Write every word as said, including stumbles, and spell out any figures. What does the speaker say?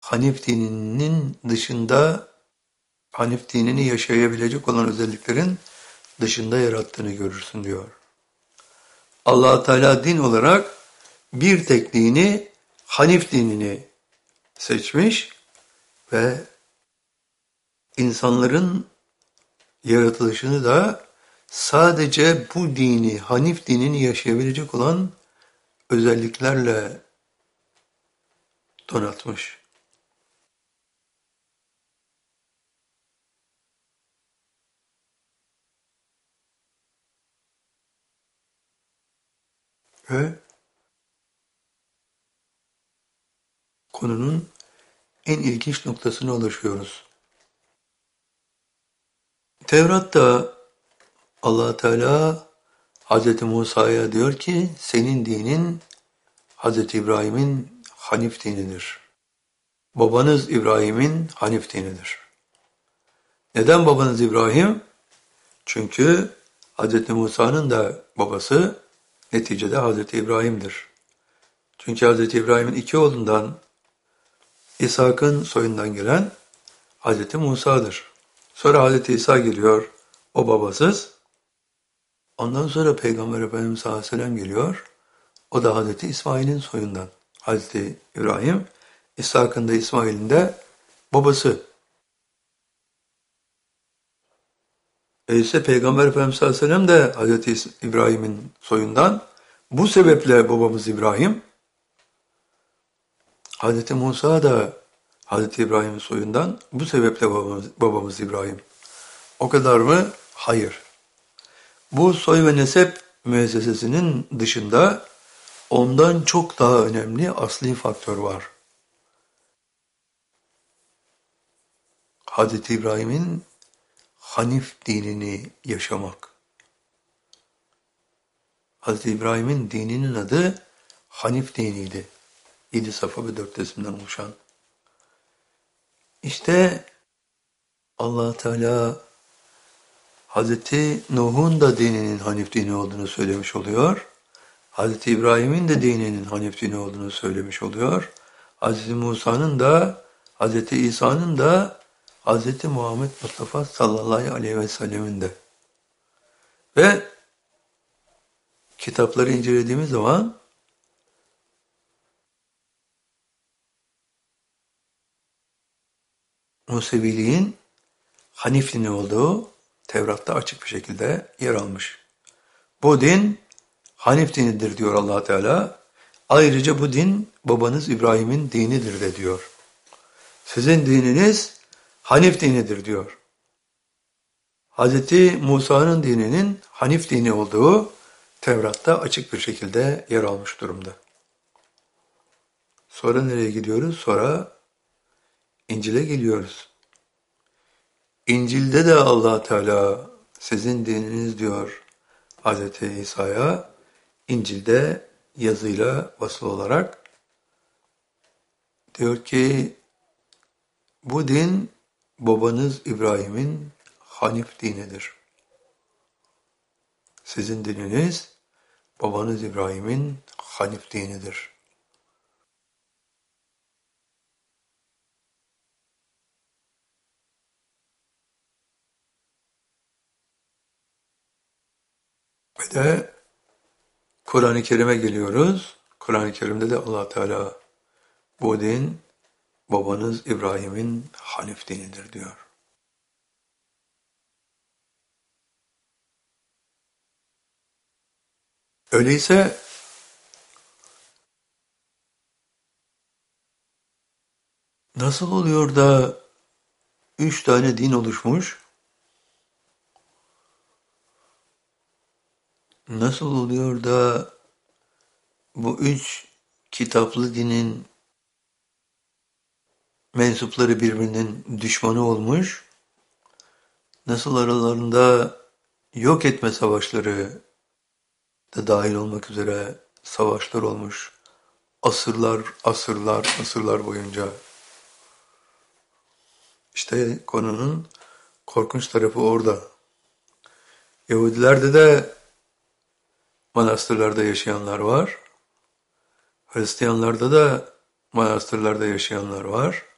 Hanif dininin dışında, Hanif dinini yaşayabilecek olan özelliklerin dışında yarattığını görürsün diyor. Allah Teala din olarak bir tek dini, Hanif dinini seçmiş ve insanların yaratılışını da sadece bu dini, Hanif dinini yaşayabilecek olan özelliklerle donatmış. Ve konunun en ilginç noktasına ulaşıyoruz. Tevrat'ta Allah Teala Hz. Musa'ya diyor ki senin dinin Hz. İbrahim'in Hanif dinidir. Babanız İbrahim'in Hanif dinidir. Neden babanız İbrahim? Çünkü Hz. Musa'nın da babası neticede Hz. İbrahim'dir. Çünkü Hz. İbrahim'in iki oğlundan İshak'ın soyundan gelen Hz. Musa'dır. Sonra Hz. İsa geliyor, o babasız. Ondan sonra Peygamber Efendimiz sallallahu aleyhi ve sellem geliyor, o da Hz. İsmail'in soyundan. Hz. İbrahim, İshak'ın da İsmail'in de babası. E ise Peygamber Efendimiz sallallahu aleyhi ve sellem de Hz. İbrahim'in soyundan. Bu sebeple babamız İbrahim, Hz. Musa da Hz. İbrahim'in soyundan. Bu sebeple babamız, babamız İbrahim. O kadar mı? Hayır. Bu soy ve nesep müessesesinin dışında ondan çok daha önemli asli faktör var. Hz. İbrahim'in Hanif dinini yaşamak. Hz. İbrahim'in dininin adı Hanif diniydi. Yedi safa ve dört resimden oluşan. İşte Allah Teala Hz. Nuh'un da dininin Hanif dini olduğunu söylemiş oluyor. Hz. İbrahim'in de dininin Hanif dini olduğunu söylemiş oluyor. Hz. Musa'nın da, Hz. İsa'nın da, Hz. Muhammed Mustafa sallallahu aleyhi ve sellemin de. Ve kitapları incelediğimiz zaman Museviliğin Hanif dini olduğu Tevrat'ta açık bir şekilde yer almış. Bu din Hanif dinidir diyor Allah Teala. Ayrıca bu din babanız İbrahim'in dinidir de diyor. Sizin dininiz Hanif dinidir diyor. Hz. Musa'nın dininin Hanif dini olduğu Tevrat'ta açık bir şekilde yer almış durumda. Sonra nereye gidiyoruz? Sonra İncil'e geliyoruz. İncil'de de Allah Teala sizin dininiz diyor Hz. İsa'ya, İncil'de yazıyla basılı olarak diyor ki bu din babanız İbrahim'in Hanif dinidir. Sizin dininiz babanız İbrahim'in Hanif dinidir. Ve de Kur'an-ı Kerim'e geliyoruz. Kur'an-ı Kerim'de de Allah Teala bu din babanız İbrahim'in Hanif dinidir diyor. Öyleyse nasıl oluyor da üç tane din oluşmuş? Nasıl oluyor da bu üç kitaplı dinin mensupları birbirinin düşmanı olmuş? Nasıl aralarında yok etme savaşları da dahil olmak üzere savaşlar olmuş? Asırlar, asırlar, asırlar boyunca. İşte konunun korkunç tarafı orada. Yahudilerde de manastırlarda yaşayanlar var. Hristiyanlarda da manastırlarda yaşayanlar var.